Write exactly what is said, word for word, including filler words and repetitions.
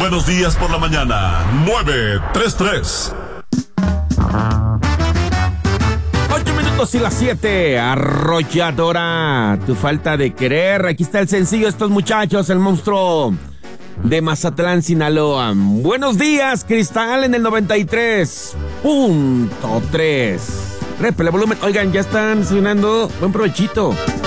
Buenos días por la mañana, nueve tres tres. Ocho minutos y las siete, arrolladora, tu falta de querer. Aquí está el sencillo de estos muchachos, el monstruo de Mazatlán, Sinaloa. Buenos días, Cristal, en el noventa y tres punto tres. Répele volumen. Oigan, ya están desayunando. Buen provechito.